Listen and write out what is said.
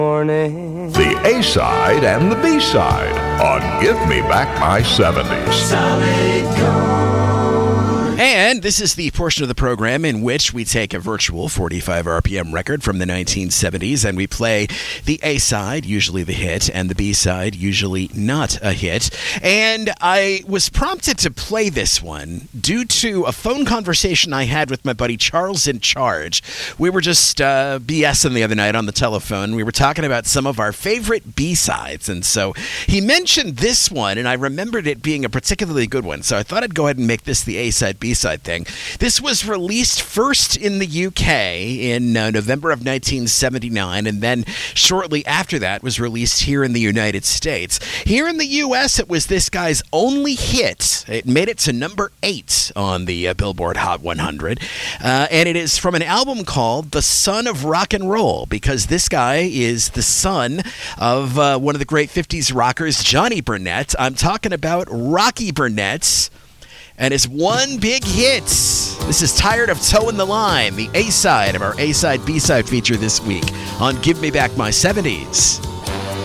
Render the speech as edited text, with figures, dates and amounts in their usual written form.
Morning. The A-side and the B-side on Give Me Back My 70s. Solid Gold. And this is the portion of the program in which we take a virtual 45 RPM record from the 1970s and we play the A-side, usually the hit, and the B-side, usually not a hit. And I was prompted to play this one due to a phone conversation I had with my buddy Charles in Charge. We were just BSing the other night on the telephone. We were talking about some of our favorite B-sides. And so he mentioned this one, and I remembered it being a particularly good one. So I thought I'd go ahead and make this the A-side, B-side thing. This was released first in the UK in November of 1979, and then shortly after that was released here in the United States. Here in the US, it was this guy's only hit. It made it to number 8 on the Billboard Hot 100, and it is from an album called The Son of Rock and Roll, because this guy is the son of one of the great 50s rockers, Johnny Burnett. I'm talking about Rocky Burnett and his one big hit. This is Tired of Towing the Line, the A-side of our A-side, B-side feature this week on Give Me Back My 70s.